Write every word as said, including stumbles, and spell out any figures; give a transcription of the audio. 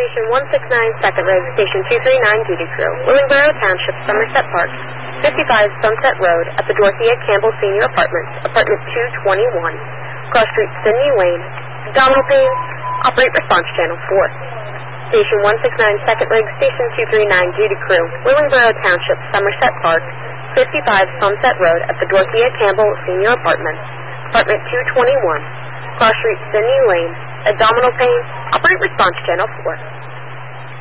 Station one six nine, second Road, Station two three nine, duty crew. Willingboro Township, Somerset Park, fifty-five Sunset Road, at the Dorothea Campbell Senior Apartments, Apartment two twenty-one, Cross Street, Sydney Lane, abdominal pain, operate response channel four. Station one six nine, second Rig, Station two three nine, duty crew, Willingboro Township, Somerset Park, fifty-five Sunset Road, at the Dorothea Campbell Senior Apartments, Apartment two twenty-one, Cross Street, Sydney Lane, abdominal pain, operate response channel four.